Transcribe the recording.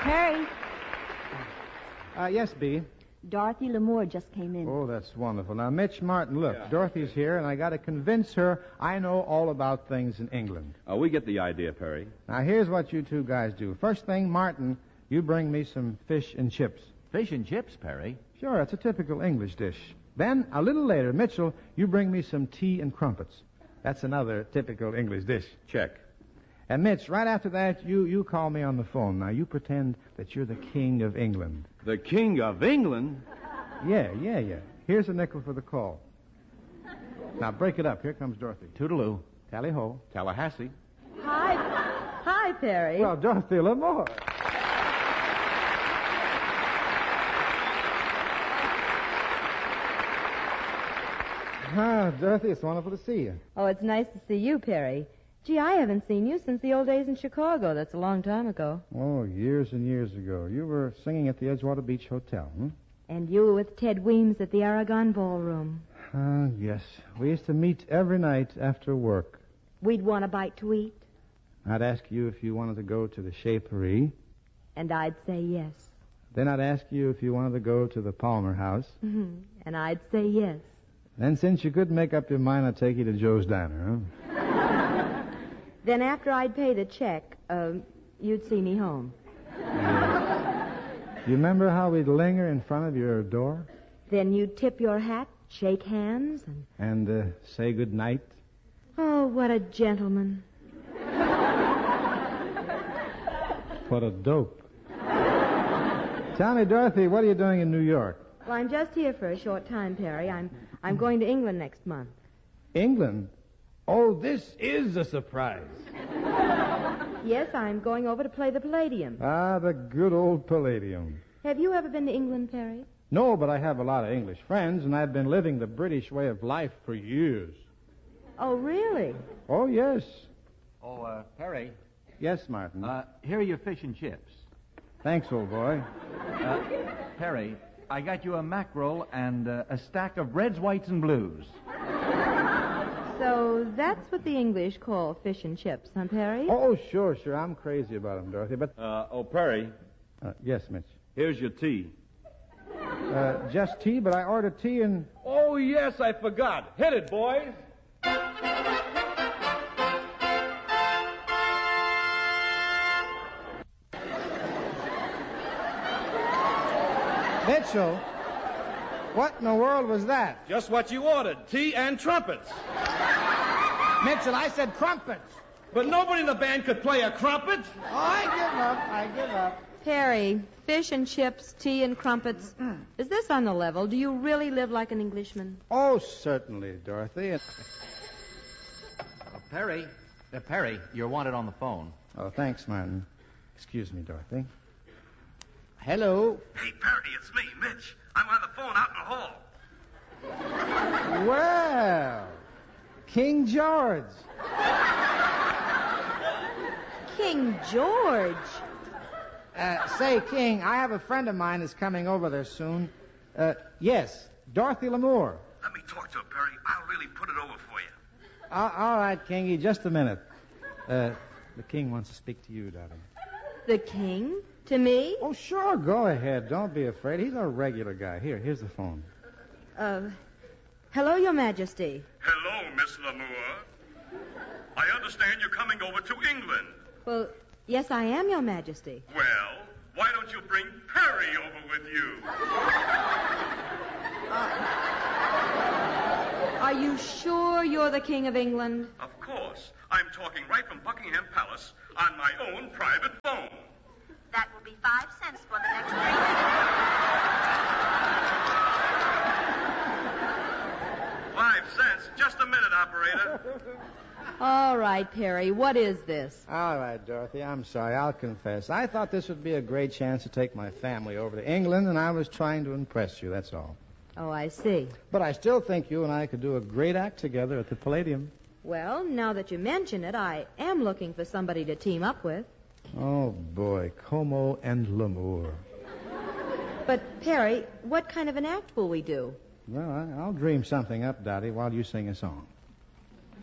Perry, Yes, Bee. Dorothy Lamour just came in. Oh, that's wonderful. Now, Mitch Martin, look, Dorothy's here, and I got to convince her I know all about things in England. We get the idea, Perry. Now, here's what you two guys do. First thing, Martin, you bring me some fish and chips. Fish and chips, Perry? Sure, it's a typical English dish. Then, a little later, Mitchell, you bring me some tea and crumpets. That's another typical English dish. Check. And Mitch, right after that, you call me on the phone. Now, you pretend that you're the King of England. The King of England? Yeah. Here's a nickel for the call. Now, break it up. Here comes Dorothy. Toodaloo. Tally-ho. Tallahassee. Hi, Perry. Well, Dorothy Lamour. Dorothy, it's wonderful to see you. Oh, it's nice to see you, Perry. Gee, I haven't seen you since the old days in Chicago. That's a long time ago. Oh, years and years ago. You were singing at the Edgewater Beach Hotel, And you were with Ted Weems at the Aragon Ballroom. Yes. We used to meet every night after work. We'd want a bite to eat. I'd ask you if you wanted to go to the Chez Paris. And I'd say yes. Then I'd ask you if you wanted to go to the Palmer House. And I'd say yes. Then, since you couldn't make up your mind, I'd take you to Joe's Diner, Then after I'd pay the check, you'd see me home. You remember how we'd linger in front of your door? Then you'd tip your hat, shake hands, And say good night? Oh, what a gentleman. What a dope. Tell me, Dorothy, what are you doing in New York? Well, I'm just here for a short time, Perry. I'm going to England next month. England? Oh, this is a surprise. Yes, I'm going over to play the Palladium. Ah, the good old Palladium. Have you ever been to England, Perry? No, but I have a lot of English friends, and I've been living the British way of life for years. Oh, really? Oh, yes. Oh, Perry, Yes, Martin. here are your fish and chips. Thanks, old boy. Perry, I got you a mackerel and a stack of reds, whites, and blues. So that's what the English call fish and chips, huh, Perry? Oh, sure. I'm crazy about them, Dorothy, but... Perry, yes, Mitch. here's your tea. Just tea, but I ordered tea and... Oh, yes, I forgot. Hit it, boys. Mitchell, what in the world was that? Just what you ordered, tea and trumpets. Mitchell, I said crumpets. But nobody in the band could play a trumpet. Oh, I give up. Perry, fish and chips, tea and crumpets. Is this on the level? Do you really live like an Englishman? Oh, certainly, Dorothy. Perry, you're wanted on the phone. Oh, thanks, Martin. Excuse me, Dorothy. Hello. Hey, Perry, it's me, Mitch. I'm on the phone out in the hall. Well, King George. King George. Say, King, I have a friend of mine that's coming over there soon. Yes, Dorothy Lamour. Let me talk to her, Perry. I'll really put it over for you. All right, Kingy, just a minute. The King wants to speak to you, darling. The king? To me? Oh, sure, go ahead. Don't be afraid. He's a regular guy. Here's the phone. Hello, Your Majesty. Hello, Miss Lamour. I understand you're coming over to England. Well, yes, I am, Your Majesty. Well, why don't you bring Perry over with you? Are you sure you're the King of England? Of course. I'm talking right from Buckingham Palace on my own private phone. That will be 5 cents for the next 3 minutes. 5 cents? Just a minute, operator. All right, Perry, what is this? All right, Dorothy, I'm sorry. I'll confess. I thought this would be a great chance to take my family over to England, and I was trying to impress you, that's all. Oh, I see. But I still think you and I could do a great act together at the Palladium. Well, now that you mention it, I am looking for somebody to team up with. Oh, boy, Como and Lamour. But, Perry, what kind of an act will we do? Well, I'll dream something up, Dottie, while you sing a song.